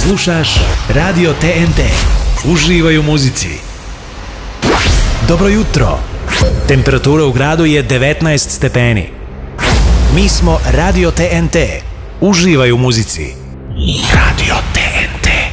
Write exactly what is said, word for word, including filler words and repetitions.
Slušaš Radio T N T. Uživaj u muzici. Dobro jutro. Temperatura u gradu je devetnaest stepeni. Mi smo Radio T N T. Uživaj u muzici. Radio T N T.